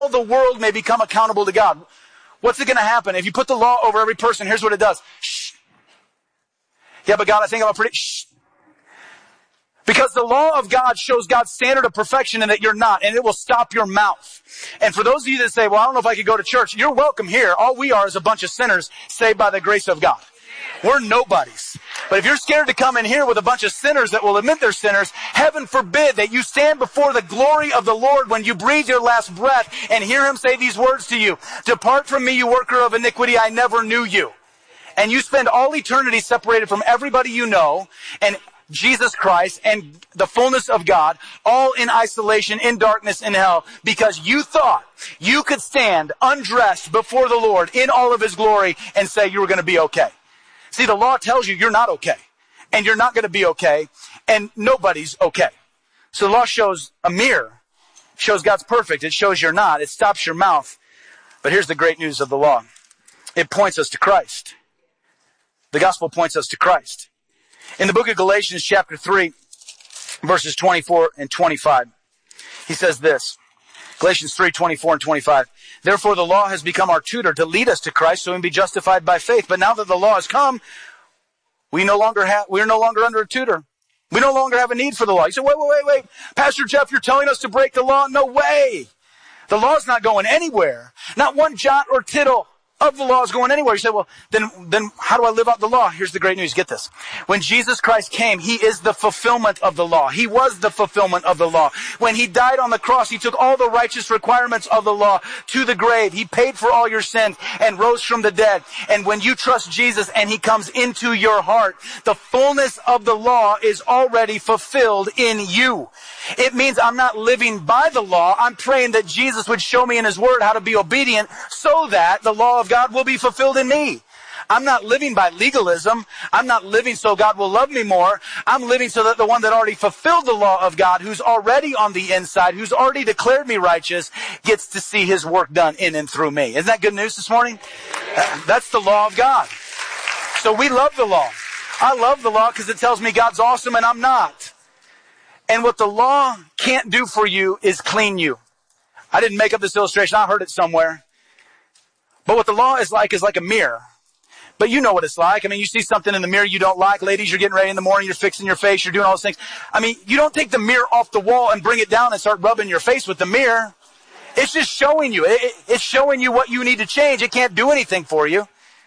the world may become accountable to God. What's it going to happen? If you put the law over every person, here's what it does. Shh. Yeah, but God, I think I'm a pretty... Shh. Because the law of God shows God's standard of perfection and that you're not, and it will stop your mouth. And for those of you that say, well, I don't know if I could go to church, you're welcome here. All we are is a bunch of sinners saved by the grace of God. We're nobodies. But if you're scared to come in here with a bunch of sinners that will admit they're sinners, heaven forbid that you stand before the glory of the Lord when you breathe your last breath and hear him say these words to you. Depart from me, you worker of iniquity, I never knew you. And you spend all eternity separated from everybody you know and Jesus Christ and the fullness of God, all in isolation, in darkness, in hell, because you thought you could stand undressed before the Lord in all of his glory and say you were going to be okay. See, the law tells you you're not okay, and you're not going to be okay, and nobody's okay. So the law shows a mirror, shows God's perfect. It shows you're not. It stops your mouth. But here's the great news of the law. It points us to Christ. The gospel points us to Christ. In the book of Galatians chapter 3, verses 24 and 25, he says this. Galatians 3, 24 and 25. Therefore the law has become our tutor to lead us to Christ so we can be justified by faith. But now that the law has come, we're no longer under a tutor. We no longer have a need for the law. You say, wait. Pastor Jeff, you're telling us to break the law? No way. The law's not going anywhere. Not one jot or tittle of the law is going anywhere. You say, well, then how do I live out the law? Here's the great news. Get this. When Jesus Christ came, he is the fulfillment of the law. He was the fulfillment of the law. When he died on the cross, he took all the righteous requirements of the law to the grave. He paid for all your sins and rose from the dead. And when you trust Jesus and he comes into your heart, the fullness of the law is already fulfilled in you. It means I'm not living by the law. I'm praying that Jesus would show me in his word how to be obedient so that the law of God will be fulfilled in me. I'm not living by legalism. I'm not living so God will love me more. I'm living so that the one that already fulfilled the law of God, who's already on the inside, who's already declared me righteous, gets to see his work done in and through me. Isn't that good news this morning? That's the law of God. So we love the law. I love the law because it tells me God's awesome and I'm not. And what the law can't do for you is clean you. I didn't make up this illustration. I heard it somewhere. But what the law is like a mirror. But you know what it's like. I mean, you see something in the mirror you don't like. Ladies, you're getting ready in the morning. You're fixing your face. You're doing all those things. I mean, you don't take the mirror off the wall and bring it down and start rubbing your face with the mirror. It's just showing you. It's showing you what you need to change. It can't do anything for you.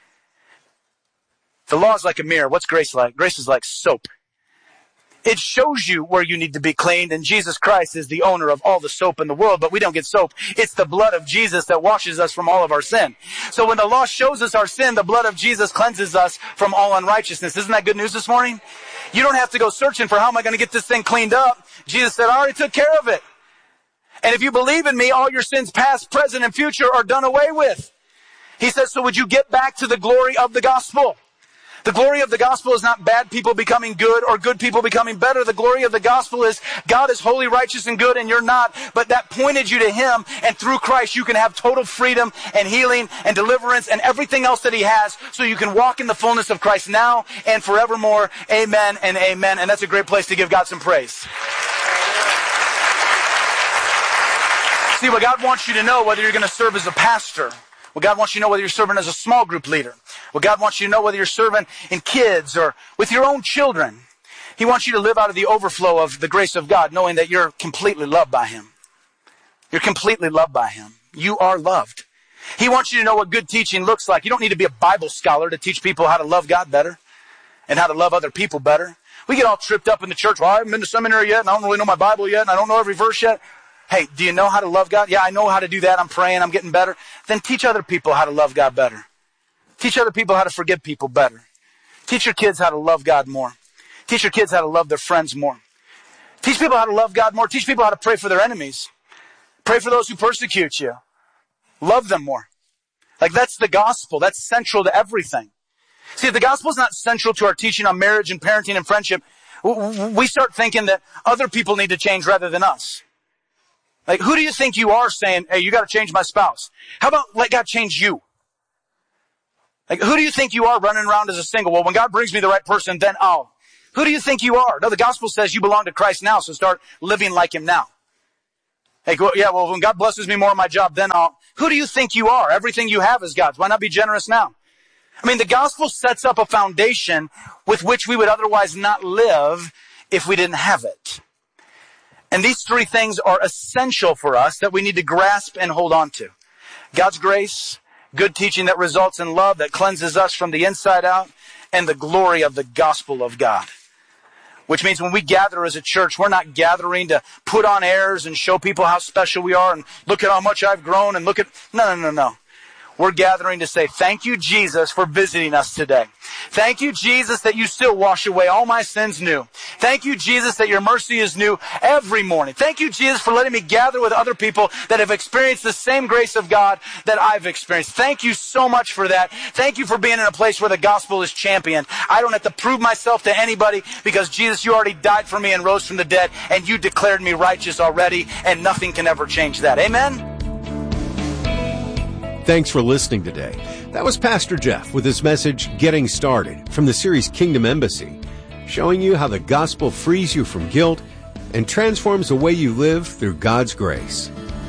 The law is like a mirror. What's grace like? Grace is like soap. It shows you where you need to be cleaned, and Jesus Christ is the owner of all the soap in the world, but we don't get soap. It's the blood of Jesus that washes us from all of our sin. So when the law shows us our sin, the blood of Jesus cleanses us from all unrighteousness. Isn't that good news this morning? You don't have to go searching for how am I going to get this thing cleaned up. Jesus said, I already took care of it. And if you believe in me, all your sins past, present, and future are done away with. He says, so would you get back to the glory of the gospel? The glory of the gospel is not bad people becoming good or good people becoming better. The glory of the gospel is God is holy, righteous, and good, and you're not. But that pointed you to him, and through Christ you can have total freedom and healing and deliverance and everything else that he has, so you can walk in the fullness of Christ now and forevermore. Amen and amen. And that's a great place to give God some praise. See, what God wants you to know, whether you're going to serve as a pastor, what God wants you to know, whether you're serving as a small group leader, what God wants you to know, whether you're serving in kids or with your own children, he wants you to live out of the overflow of the grace of God, knowing that you're completely loved by him. You're completely loved by him. You are loved. He wants you to know what good teaching looks like. You don't need to be a Bible scholar to teach people how to love God better and how to love other people better. We get all tripped up in the church. Well, I haven't been to seminary yet, and I don't really know my Bible yet, and I don't know every verse yet. Hey, do you know how to love God? Yeah, I know how to do that. I'm praying. I'm getting better. Then teach other people how to love God better. Teach other people how to forgive people better. Teach your kids how to love God more. Teach your kids how to love their friends more. Teach people how to love God more. Teach people how to pray for their enemies. Pray for those who persecute you. Love them more. Like, that's the gospel. That's central to everything. See, if the gospel is not central to our teaching on marriage and parenting and friendship, we start thinking that other people need to change rather than us. Like, who do you think you are saying, hey, you got to change my spouse? How about let God change you? Like, who do you think you are running around as a single? Well, when God brings me the right person, then I'll. Who do you think you are? No, the gospel says you belong to Christ now, so start living like him now. Hey, yeah, well, when God blesses me more on my job, then who do you think you are? Everything you have is God's. Why not be generous now? I mean, the gospel sets up a foundation with which we would otherwise not live if we didn't have it. And these three things are essential for us that we need to grasp and hold on to. God's grace, good teaching that results in love, that cleanses us from the inside out, and the glory of the gospel of God. Which means when we gather as a church, we're not gathering to put on airs and show people how special we are and look at how much I've grown and look at... No. We're gathering to say, thank you, Jesus, for visiting us today. Thank you, Jesus, that you still wash away all my sins new. Thank you, Jesus, that your mercy is new every morning. Thank you, Jesus, for letting me gather with other people that have experienced the same grace of God that I've experienced. Thank you so much for that. Thank you for being in a place where the gospel is championed. I don't have to prove myself to anybody because, Jesus, you already died for me and rose from the dead, and you declared me righteous already, and nothing can ever change that. Amen? Thanks for listening today. That was Pastor Jeff with his message, Getting Started, from the series Kingdom Embassy, showing you how the gospel frees you from guilt and transforms the way you live through God's grace.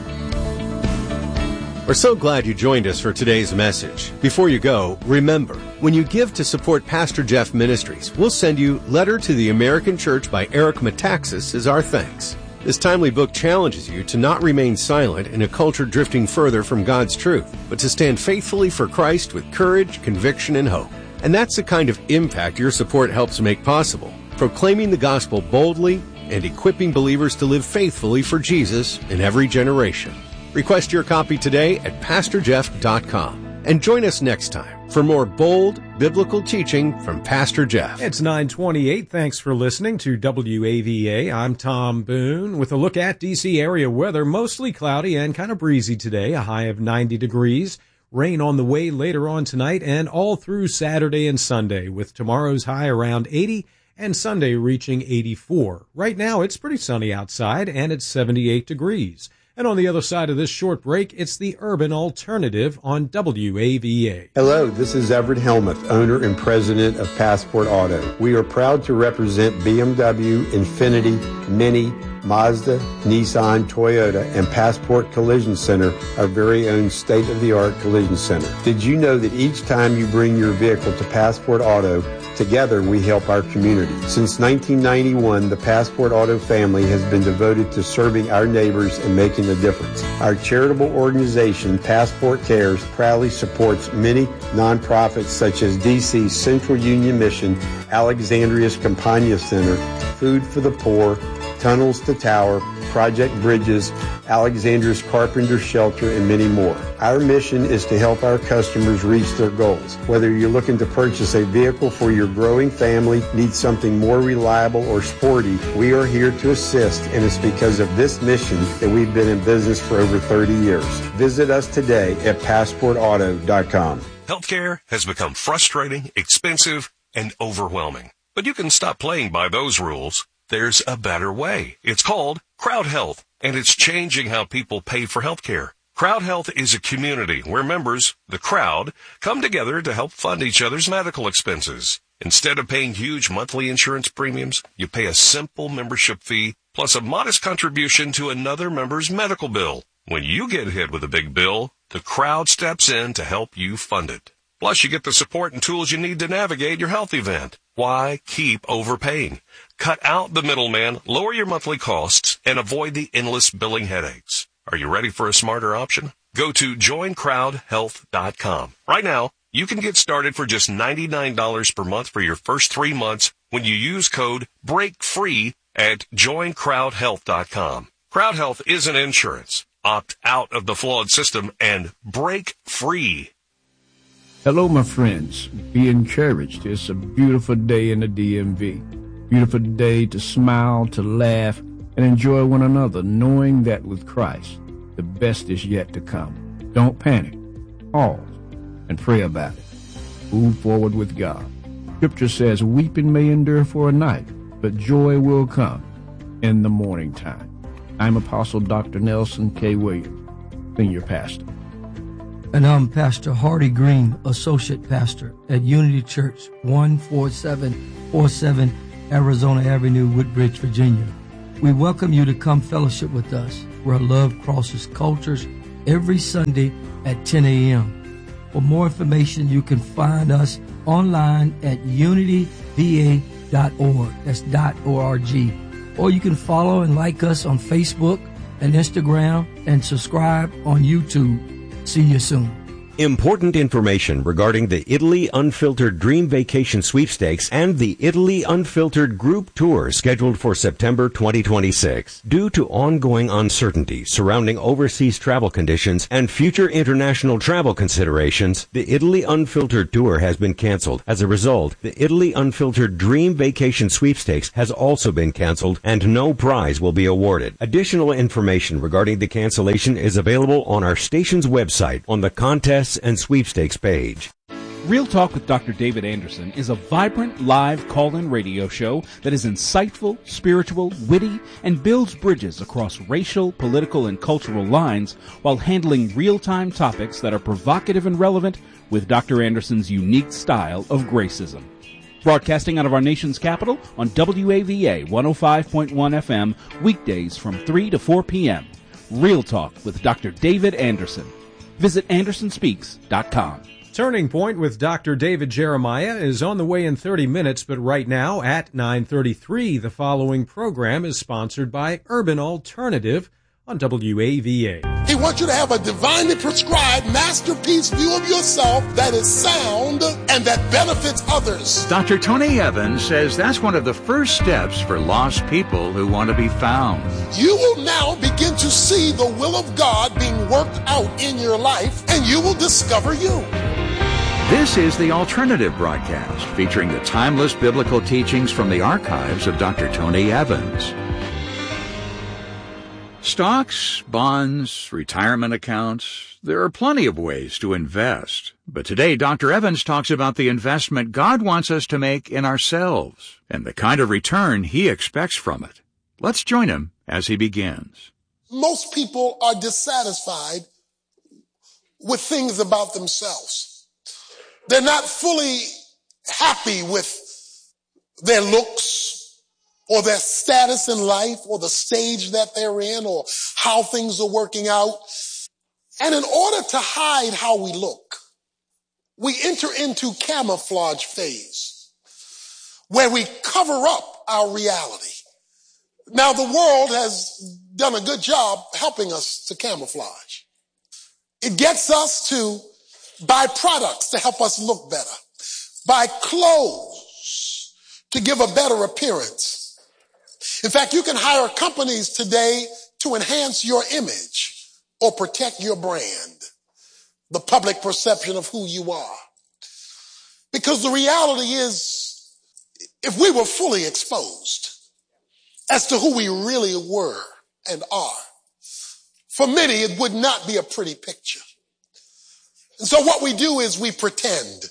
We're so glad you joined us for today's message. Before you go, remember, when you give to support Pastor Jeff Ministries, we'll send you Letter to the American Church by Eric Metaxas as our thanks. This timely book challenges you to not remain silent in a culture drifting further from God's truth, but to stand faithfully for Christ with courage, conviction, and hope. And that's the kind of impact your support helps make possible, proclaiming the gospel boldly and equipping believers to live faithfully for Jesus in every generation. Request your copy today at PastorJeff.com. And join us next time for more bold biblical teaching from Pastor Jeff. It's 9:28. Thanks for listening to WAVA. I'm Tom Boone with a look at D.C. area weather. Mostly cloudy and kind of breezy today, a high of 90 degrees. Rain on the way later on tonight and all through Saturday and Sunday, with tomorrow's high around 80 and Sunday reaching 84. Right now, it's pretty sunny outside and it's 78 degrees. And on the other side of this short break, it's the Urban Alternative on WAVA. Hello, this is Everett Helmuth, owner and president of Passport Auto. We are proud to represent BMW, Infiniti, Mini, Mazda, Nissan, Toyota, and Passport Collision Center, our very own state-of-the-art collision center. Did you know that each time you bring your vehicle to Passport Auto, together we help our community? Since 1991, the Passport Auto family has been devoted to serving our neighbors and making a difference. Our charitable organization, Passport Cares, proudly supports many nonprofits such as DC's Central Union Mission, Alexandria's Campagna Center, Food for the Poor, Tunnels to Tower, Project Bridges, Alexandria's Carpenter Shelter, and many more. Our mission is to help our customers reach their goals. Whether you're looking to purchase a vehicle for your growing family, need something more reliable or sporty, we are here to assist, and it's because of this mission that we've been in business for over 30 years. Visit us today at PassportAuto.com. Healthcare has become frustrating, expensive, and overwhelming. But you can stop playing by those rules. There's a better way. It's called Crowd Health, and it's changing how people pay for health care. Crowd Health is a community where members, the crowd, come together to help fund each other's medical expenses. Instead of paying huge monthly insurance premiums, you pay a simple membership fee plus a modest contribution to another member's medical bill. When you get hit with a big bill, the crowd steps in to help you fund it. Plus, you get the support and tools you need to navigate your health event. Why keep overpaying? Cut out the middleman, lower your monthly costs, and avoid the endless billing headaches. Are you ready for a smarter option? Go to joincrowdhealth.com. Right now, you can get started for just $99 per month for your first 3 months when you use code BREAKFREE at joincrowdhealth.com. Crowd Health isn't insurance. Opt out of the flawed system and break free. Hello, my friends. Be encouraged. It's a beautiful day in the DMV. Beautiful day to smile, to laugh, and enjoy one another, knowing that with Christ, the best is yet to come. Don't panic. Pause and pray about it. Move forward with God. Scripture says, weeping may endure for a night, but joy will come in the morning time. I'm Apostle Dr. Nelson K. Williams, Senior Pastor. And I'm Pastor Hardy Green, Associate Pastor at Unity Church, 14747 Arizona Avenue, Woodbridge, Virginia. We welcome you to come fellowship with us, where love crosses cultures, every Sunday at 10 a.m. For more information, you can find us online at unityva.org. That's .org. Or you can follow and like us on Facebook and Instagram and subscribe on YouTube. See you soon. Important information regarding the Italy Unfiltered Dream Vacation Sweepstakes and the Italy Unfiltered Group Tour scheduled for September 2026. Due to ongoing uncertainty surrounding overseas travel conditions and future international travel considerations, the Italy Unfiltered Tour has been canceled. As a result, the Italy Unfiltered Dream Vacation Sweepstakes has also been canceled and no prize will be awarded. Additional information regarding the cancellation is available on our station's website on the Contest and Sweepstakes page. Real Talk with Dr. David Anderson is a vibrant live call-in radio show that is insightful, spiritual, witty, and builds bridges across racial, political, and cultural lines while handling real-time topics that are provocative and relevant with Dr. Anderson's unique style of gracism. Broadcasting out of our nation's capital on WAVA 105.1 FM, weekdays from 3 to 4 p.m. Real Talk with Dr. David Anderson. Visit AndersonSpeaks.com. Turning Point with Dr. David Jeremiah is on the way in 30 minutes, but right now at 9:33, the following program is sponsored by Urban Alternative on WAVA. He wants you to have a divinely prescribed masterpiece view of yourself that is sound and that benefits others. Dr. Tony Evans says that's one of the first steps for lost people who want to be found. You will now begin to see the will of God being worked out in your life, and you will discover you. This is the Alternative Broadcast, featuring the timeless biblical teachings from the archives of Dr. Tony Evans. Stocks, bonds, retirement accounts, there are plenty of ways to invest. But today, Dr. Evans talks about the investment God wants us to make in ourselves and the kind of return he expects from it. Let's join him as he begins. Most people are dissatisfied with things about themselves. They're not fully happy with their looks, or their status in life, or the stage that they're in, or how things are working out. And in order to hide how we look, we enter into camouflage phase, where we cover up our reality. Now, the world has done a good job helping us to camouflage. It gets us to buy products to help us look better, buy clothes to give a better appearance. In fact, you can hire companies today to enhance your image or protect your brand, the public perception of who you are. Because the reality is, if we were fully exposed as to who we really were and are, for many it would not be a pretty picture. And so what we do is we pretend.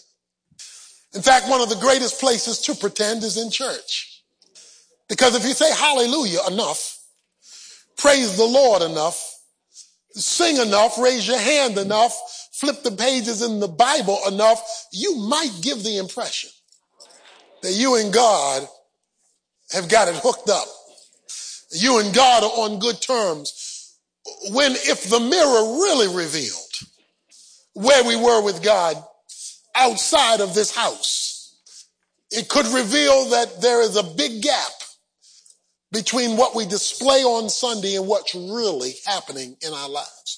In fact, one of the greatest places to pretend is in church. Because if you say hallelujah enough, praise the Lord enough, sing enough, raise your hand enough, flip the pages in the Bible enough, you might give the impression that you and God have got it hooked up. You and God are on good terms. When if the mirror really revealed where we were with God outside of this house, it could reveal that there is a big gap between what we display on Sunday and what's really happening in our lives.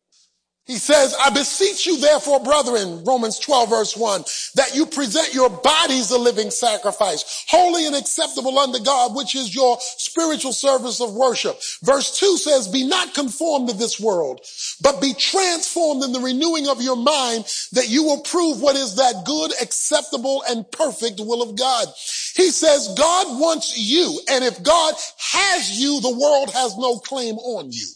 He says, I beseech you therefore, brethren, Romans 12 verse 1, that you present your bodies a living sacrifice, holy and acceptable unto God, which is your spiritual service of worship. Verse 2 says, be not conformed to this world, but be transformed in the renewing of your mind, that you will prove what is that good, acceptable, and perfect will of God. He says God wants you, and if God has you, the world has no claim on you.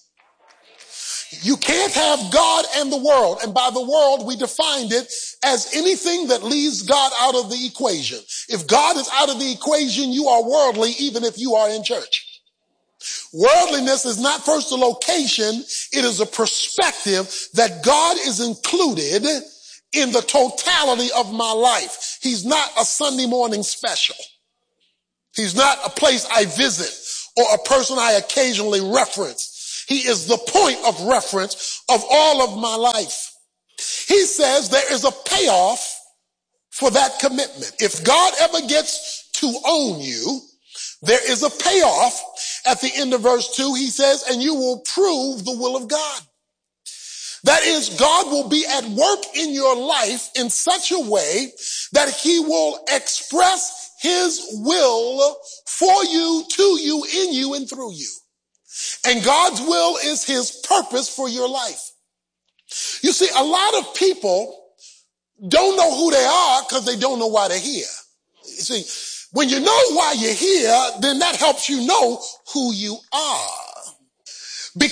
You can't have God and the world. And by the world, we defined it as anything that leaves God out of the equation. If God is out of the equation, you are worldly, even if you are in church. Worldliness is not first a location. It is a perspective that God is included in the totality of my life. He's not a Sunday morning special. He's not a place I visit or a person I occasionally reference. He is the point of reference of all of my life. He says there is a payoff for that commitment. If God ever gets to own you, there is a payoff. At the end of verse 2, he says, and you will prove the will of God. That is, God will be at work in your life in such a way that he will express his will for you, to you, in you, and through you. And God's will is his purpose for your life. You see, a lot of people don't know who they are because they don't know why they're here. You see, when you know why you're here, then that helps you know who you are.